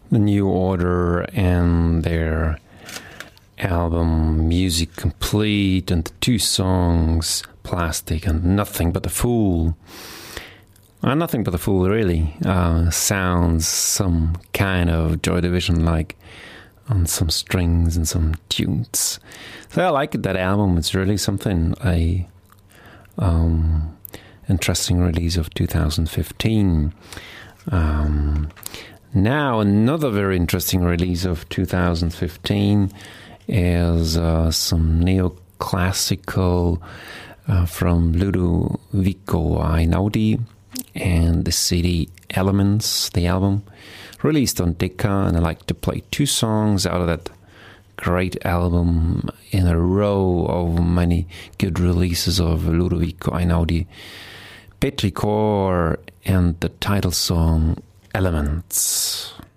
The New Order and their album Music Complete, and the two songs Plastic and Nothing But a Fool. Nothing But a Fool really sounds some kind of Joy Division-like, on some strings and some tunes. So I like that album. It's really something. Interesting release of 2015. Now another very interesting release of 2015 is some neoclassical from Ludovico Einaudi and the CD Elements, the album, released on Decca, and I like to play two songs out of that great album in a row of many good releases of Ludovico Einaudi. Petrichor and the title song Elements.